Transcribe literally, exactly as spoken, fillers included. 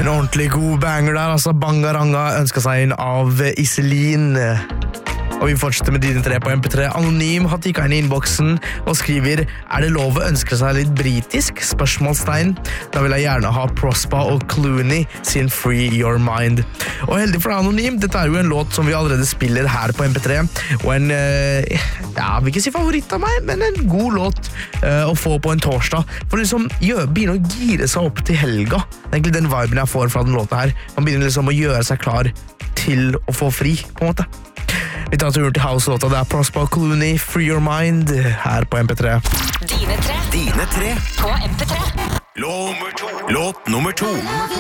En ordentlig god banger der, altså Bangaranga ønsket seg inn av Iselin. Og vi fortsetter med dine tre på M P tre. Anonym har tikket inn i innboksen og skriver Er det lov å ønske seg litt britisk? Spørsmålstegn. Da vil jeg gjerne ha Prospa og Clooney sin Free Your Mind. Og heldig for deg, Anonym, dette er jo en låt som vi allerede spiller her på M P tre. Og en, ja, jeg vil ikke si favoritt av meg, men en god låt uh, å få på en torsdag. For liksom, gjør, begynner å gire seg opp til helga. Det er egentlig den viben jeg får fra den låta her. Man begynner liksom å gjøre seg klar til å få fri, på en måte. Vi tar turen til house-låta, det er Prospa Clooney, Free Your Mind, her på M P tre. Dine tre. Dine tre. På M P tre. Låt nummer to. Låt nummer to.